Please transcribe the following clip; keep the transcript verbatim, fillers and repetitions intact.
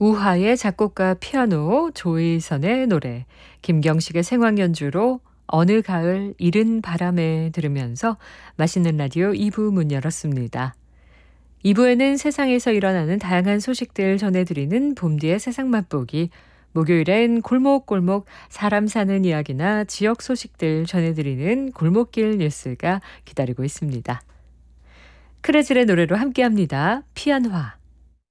우하의 작곡가 피아노, 조의선의 노래, 김경식의 생황 연주로 어느 가을 이른 바람에 들으면서 맛있는 라디오 이 부 문 열었습니다. 이 부에는 세상에서 일어나는 다양한 소식들 전해드리는 봄뒤의 세상 맛보기, 목요일엔 골목골목 사람 사는 이야기나 지역 소식들 전해드리는 골목길 뉴스가 기다리고 있습니다. 크레즐의 노래로 함께합니다. 피안화.